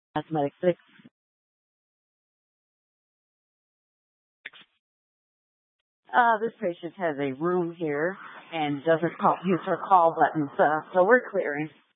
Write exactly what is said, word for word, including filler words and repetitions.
Asthmatic six. Uh, this patient has a room here and doesn't call, use her call buttons, uh, so we're clearing.